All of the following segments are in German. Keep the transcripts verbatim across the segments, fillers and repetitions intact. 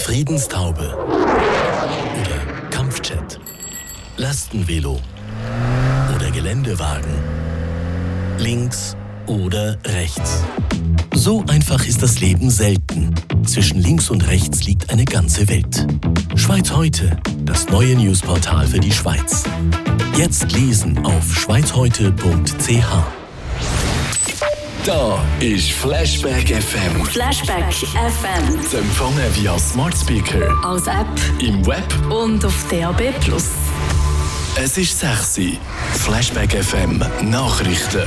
Friedenstaube oder Kampfjet, Lastenvelo oder Geländewagen, links oder rechts. So einfach ist das Leben selten. Zwischen links und rechts liegt eine ganze Welt. Schweiz heute, das neue Newsportal für die Schweiz. Jetzt lesen auf schweiz heute punkt c h. Da ist Flashback F M. Flashback F M. Zu empfangen via Smart Speaker, als App, im Web und auf D A B plus. Es ist sechs Uhr. Flashback F M Nachrichten.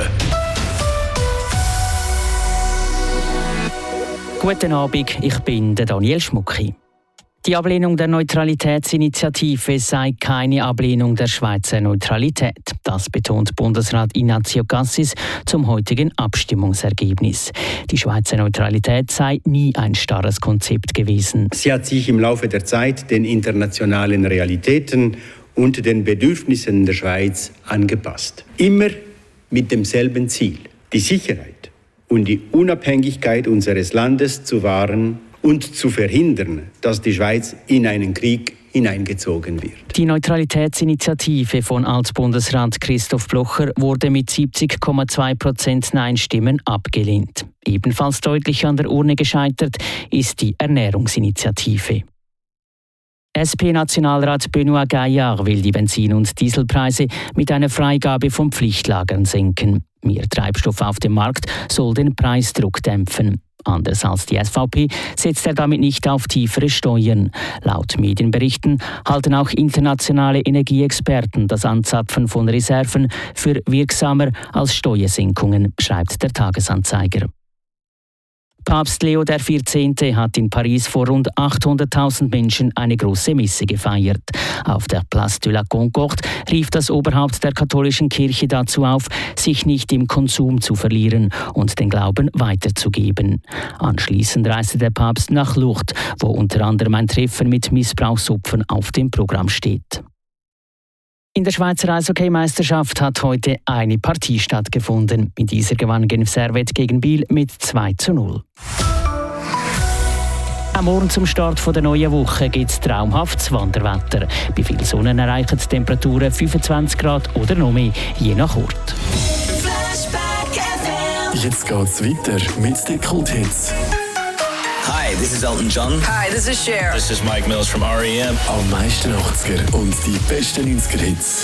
Guten Abend, ich bin der Daniel Schmucki. Die Ablehnung der Neutralitätsinitiative sei keine Ablehnung der Schweizer Neutralität. Das betont Bundesrat Ignazio Cassis zum heutigen Abstimmungsergebnis. Die Schweizer Neutralität sei nie ein starres Konzept gewesen. Sie hat sich im Laufe der Zeit den internationalen Realitäten und den Bedürfnissen der Schweiz angepasst. Immer mit demselben Ziel: die Sicherheit und die Unabhängigkeit unseres Landes zu wahren und zu verhindern, dass die Schweiz in einen Krieg hineingezogen wird. Die Neutralitätsinitiative von Altbundesrat Christoph Blocher wurde mit siebzig Komma zwei Prozent Nein-Stimmen abgelehnt. Ebenfalls deutlich an der Urne gescheitert ist die Ernährungsinitiative. S P-Nationalrat Benoît Gaillard will die Benzin- und Dieselpreise mit einer Freigabe von Pflichtlagern senken. Mehr Treibstoff auf dem Markt soll den Preisdruck dämpfen. Anders als die S V P setzt er damit nicht auf tiefere Steuern. Laut Medienberichten halten auch internationale Energieexperten das Anzapfen von Reserven für wirksamer als Steuersenkungen, schreibt der Tagesanzeiger. Papst Leo der vierzehnte hat in Paris vor rund achthunderttausend Menschen eine große Messe gefeiert. Auf der Place de la Concorde rief das Oberhaupt der katholischen Kirche dazu auf, sich nicht im Konsum zu verlieren und den Glauben weiterzugeben. Anschließend reiste der Papst nach Lourdes, wo unter anderem ein Treffen mit Missbrauchsopfern auf dem Programm steht. In der Schweizer Eishockey-Meisterschaft hat heute eine Partie stattgefunden. In dieser gewann Genf Servette gegen Biel mit zwei zu null. Am Morgen zum Start der neuen Woche gibt es traumhaftes Wanderwetter. Bei viel Sonne erreichen die Temperaturen fünfundzwanzig Grad oder noch mehr, je nach Ort. Jetzt geht's weiter mit den Kulthits. Hi, this is Elton John. Hi, this is Cher. This is Mike Mills from R E M. Am meisten achtziger und die besten neunziger Hits.